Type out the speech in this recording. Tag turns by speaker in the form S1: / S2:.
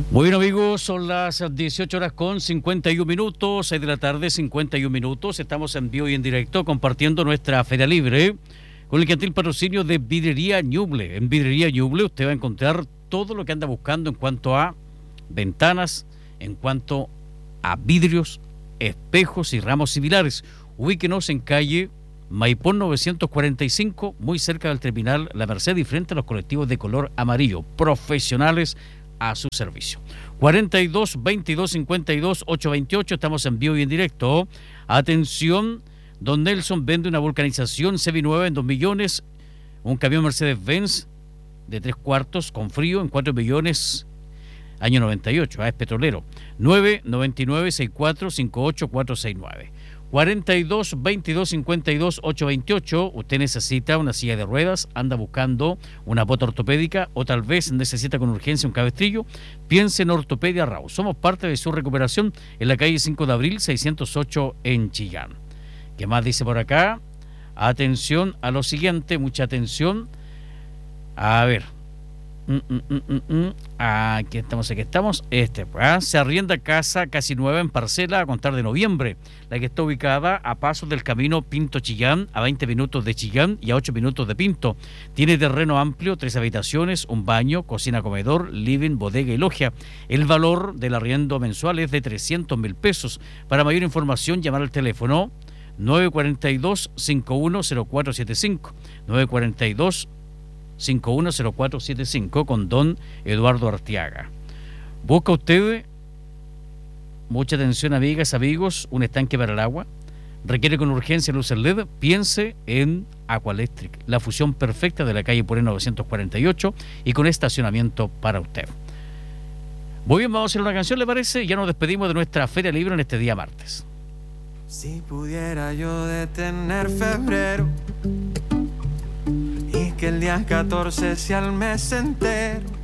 S1: Bueno, amigos, son las 18 horas con 51 minutos, 6 de la tarde, 51 minutos. Estamos en vivo y en directo compartiendo nuestra Feria Libre con el gentil patrocinio de Vidrería Ñuble. En Vidrería Ñuble usted va a encontrar todo lo que anda buscando en cuanto a ventanas, en cuanto a vidrios, espejos y ramos similares. Ubíquenos en calle Maipón 945, muy cerca del terminal La Merced y frente a los colectivos de color amarillo. Profesionales a su servicio. 42 22 52 828, estamos en vivo y en directo. Atención, don Nelson vende una vulcanización Semi-nueva en 2 millones, un camión Mercedes-Benz de 3 cuartos con frío en 4 millones, año 98, es petrolero. 999 64 58 469. 42 22 52 828. Usted necesita una silla de ruedas, anda buscando una bota ortopédica o tal vez necesita con urgencia un cabestrillo. Piense en Ortopedia Rau. Somos parte de su recuperación en la calle 5 de abril 608 en Chillán. ¿Qué más dice por acá? Atención a lo siguiente, mucha atención. A ver. Aquí estamos. Se arrienda casa casi nueva en parcela a contar de noviembre. La que está ubicada a pasos del camino Pinto-Chillán, a 20 minutos de Chillán y a 8 minutos de Pinto. Tiene terreno amplio, 3 habitaciones, un baño, cocina, comedor, living, bodega y logia. El valor del arriendo mensual es de 300.000 pesos. Para mayor información, llamar al teléfono 942-510475. 942-510475 con don Eduardo Arteaga. Busca usted, mucha atención amigas, amigos, un estanque para el agua, requiere con urgencia luces LED, piense en Aqualectric, la fusión perfecta de la calle Puré 948 y con estacionamiento para usted. Muy bien, vamos a hacer una canción, ¿le parece? Ya nos despedimos de nuestra Feria Libre en este día martes.
S2: Si pudiera yo detener febrero y que el día 14 sea el mes entero